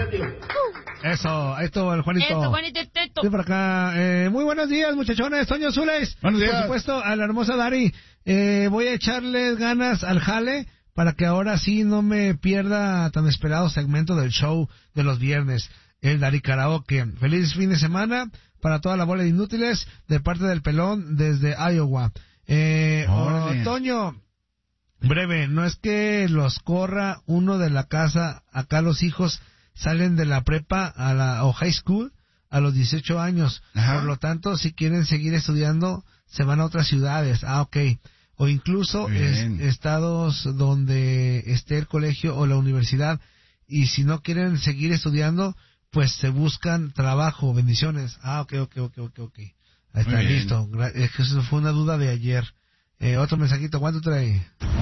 radio. Eso, ahí estuvo el Juanito. Eso, Juanito, esto. Sí, por acá. Muy buenos días, muchachones. Toño Zules. Buenos días. Por supuesto, a la hermosa Dari. Voy a echarles ganas al jale para que ahora sí no me pierda tan esperado segmento del show de los viernes, el Dari Karaoke. Feliz fin de semana para toda la bola de inútiles de parte del Pelón desde Iowa. Toño, breve, no es que los corra uno de la casa, acá los hijos salen de la prepa o high school a los 18 años. Ajá. Por lo tanto, si quieren seguir estudiando, se van a otras ciudades. Ok. O incluso estados donde esté el colegio o la universidad. Y si no quieren seguir estudiando, pues se buscan trabajo. Bendiciones. Ok. Ahí está, listo. Es que eso fue una duda de ayer. Otro mensajito, ¿cuánto trae?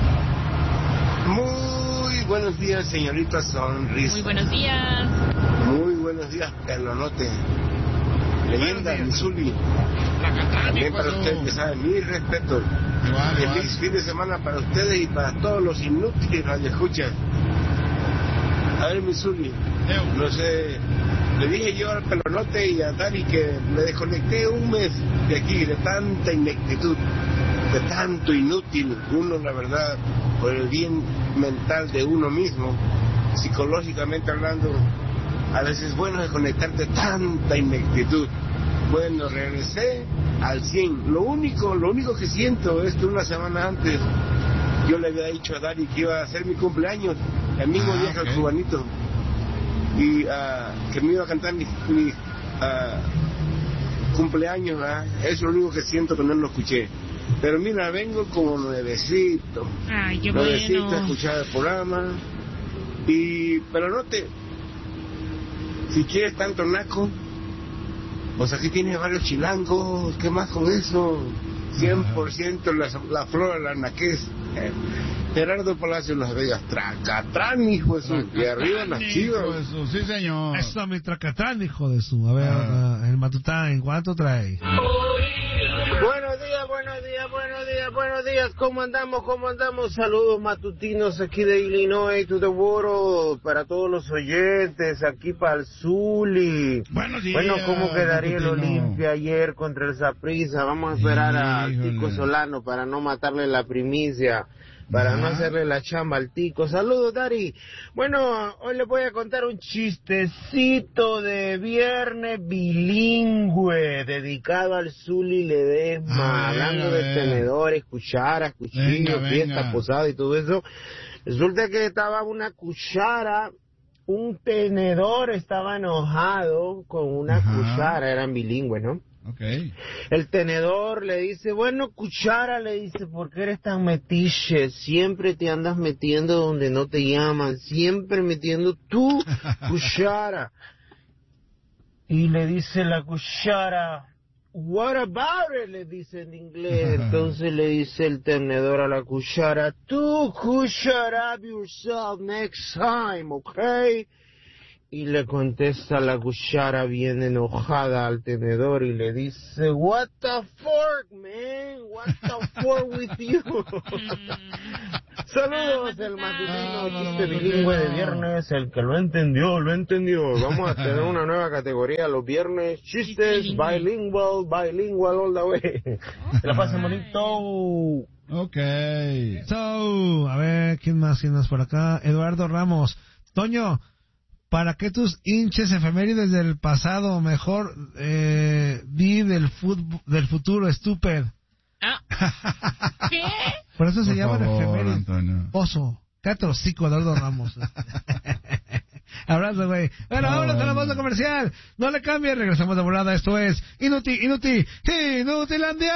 Muy buenos días, señorita Sonrisa. Muy buenos días. Muy buenos días, Pelonote. Leyenda, Missouri. También para ustedes, que saben, mi respeto. Feliz fin de semana para ustedes y para todos los inútiles radioescuchas. A ver, Missouri, no sé, le dije yo al Pelonote y a Dari que me desconecté un mes de aquí, de tanta ineptitud, de tanto inútil. Uno, la verdad, por el bien mental de uno mismo, psicológicamente hablando, a veces es bueno desconectarte de tanta ineptitud. Bueno, regresé al 100. Lo único que siento es que una semana antes yo le había dicho a Dari que iba a hacer mi cumpleaños, el mismo día que el cubanito, y que me iba a cantar mi cumpleaños. Eso es lo único que siento, que no lo escuché. Pero mira, vengo como nuevecito. Ay, qué nuevecito bueno. a escuchar el programa. Pero no te... Si quieres tanto naco, pues aquí tienes varios chilangos. ¿Qué más con eso? 100% la flor de la naquez. Gerardo Palacio Las Vegas, Tracatrán, hijo de su. Y arriba las chivas. Sí, señor. Eso, mi Tracatrán, hijo de su. A ver, el Matután, ¿cuánto trae? Buenos días, ¿cómo andamos? Saludos matutinos aquí de Illinois to the world, para todos los oyentes, aquí para el Zuli. Buenos días. Bueno, ¿cómo quedaría el Olimpia ayer contra el Saprissa? Vamos a esperar a Tico Solano para no matarle la primicia, para no hacerle la chamba al Tico. Saludos, Dari. Bueno, hoy les voy a contar un chistecito de viernes bilingüe dedicado al Zuli Ledesma, hablando de tenedores, cucharas, cuchillos, fiesta, posada y todo eso. Resulta que estaba una cuchara, un tenedor estaba enojado con una cuchara, eran bilingües, ¿no? Okay. El tenedor le dice, bueno, cuchara, le dice, ¿por qué eres tan metiche? Siempre te andas metiendo donde no te llaman, siempre metiendo tu cuchara. Y le dice la cuchara, what about it? Le dice en inglés. Entonces le dice el tenedor a la cuchara, tú shut up yourself next time, okay? Y le contesta la cuchara bien enojada al tenedor y le dice, what the fork, man? What the fork with you? Saludos, el matutino chiste bilingüe de viernes. El que lo entendió. Vamos a tener una nueva categoría los viernes. Chistes bilingual all the way. Que la pasen bonito. Okay. So, a ver, ¿quién más por acá? Eduardo Ramos. Toño, ¿para qué tus hinches efemérides del pasado? Mejor di del futuro, estúpido. ¿Qué? Por eso se Por llaman favor, efemérides. Antonio. Oso, cállate los hocico, Eduardo Ramos. Abrazo, güey. Bueno, vámonos a la pausa comercial. No le cambie, regresamos de volada. Esto es Inutilandia.